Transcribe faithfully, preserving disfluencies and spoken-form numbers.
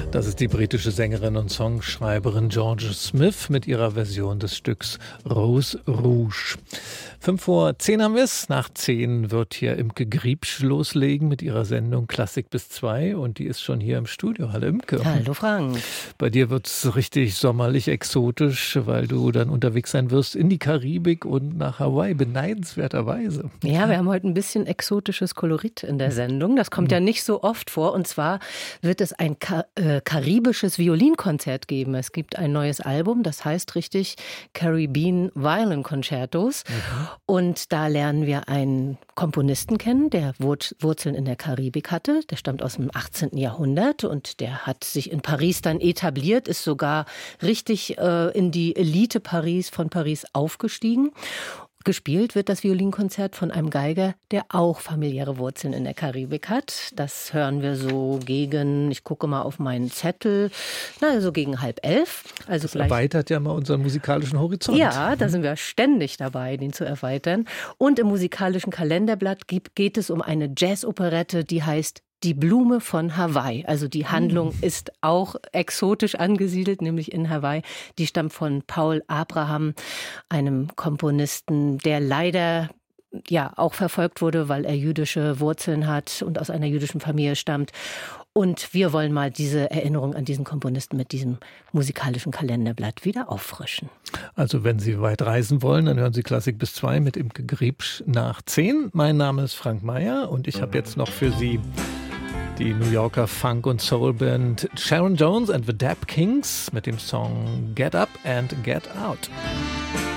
Das ist die britische Sängerin und Songschreiberin Georgia Smith mit ihrer Version des Stücks Rose Rouge. Fünf vor zehn haben wir es. Nach zehn wird hier Imke Griebsch loslegen mit ihrer Sendung Klassik bis zwei und die ist schon hier im Studio. Hallo Imke. Hallo Frank. Bei dir wird es richtig sommerlich exotisch, weil du dann unterwegs sein wirst in die Karibik und nach Hawaii, beneidenswerterweise. Ja, wir haben heute ein bisschen exotisches Kolorit in der Sendung. Das kommt ja nicht so oft vor und zwar wird es ein Ka- äh, karibisches Violinkonzert geben. Es gibt ein neues Album, das heißt richtig Caribbean Violin Concertos. Mhm. Und da lernen wir einen Komponisten kennen, der Wurzeln in der Karibik hatte. Der stammt aus dem achtzehnten Jahrhundert und der hat sich in Paris dann etabliert, ist sogar richtig äh, in die Elite Paris von Paris aufgestiegen. Gespielt wird das Violinkonzert von einem Geiger, der auch familiäre Wurzeln in der Karibik hat. Das hören wir so gegen, ich gucke mal auf meinen Zettel, na, so gegen halb elf. Also das erweitert ja mal unseren musikalischen Horizont. Ja, da sind wir ständig dabei, den zu erweitern. Und im musikalischen Kalenderblatt geht es um eine Jazz-Operette, die heißt Die Blume von Hawaii. Also die Handlung mm. ist auch exotisch angesiedelt, nämlich in Hawaii. Die stammt von Paul Abraham, einem Komponisten, der leider ja auch verfolgt wurde, weil er jüdische Wurzeln hat und aus einer jüdischen Familie stammt. Und wir wollen mal diese Erinnerung an diesen Komponisten mit diesem musikalischen Kalenderblatt wieder auffrischen. Also wenn Sie weit reisen wollen, dann hören Sie Klassik bis zwei mit Imke Griebsch nach zehn. Mein Name ist Frank Meyer und ich habe jetzt noch für Sie die New Yorker Funk- und Soul-Band Sharon Jones and the Dap Kings mit dem Song Get Up and Get Out.